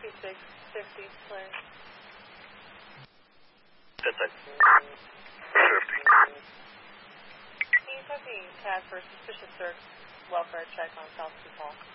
2650, clear. That's it. 50. Can you put me tag for suspicious search welfare check on South Sioux Falls?